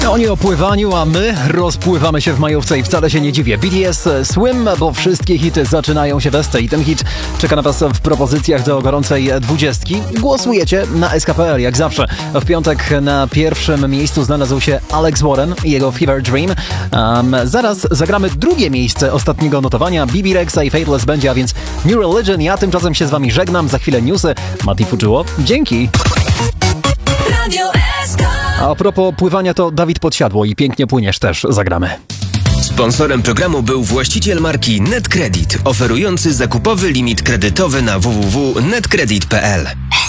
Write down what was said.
Oni o pływaniu, a my rozpływamy się w majówce i wcale się nie dziwię. BTS Swim, bo wszystkie hity zaczynają się bez tej. Ten hit czeka na Was w propozycjach do gorącej 20. Głosujecie na SK.pl jak zawsze. W piątek na pierwszym miejscu znalazł się Alex Warren i jego Fever Dream. Zaraz zagramy drugie miejsce ostatniego notowania. Bibi Rexha i Faithless będzie, a więc New Religion. Ja tymczasem się z Wami żegnam. Za chwilę newsy. Mati Fuczyło. Dzięki. A propos pływania, to Dawid Podsiadło i Pięknie płyniesz też zagramy. Sponsorem programu był właściciel marki NetCredit, oferujący zakupowy limit kredytowy na www.netcredit.pl.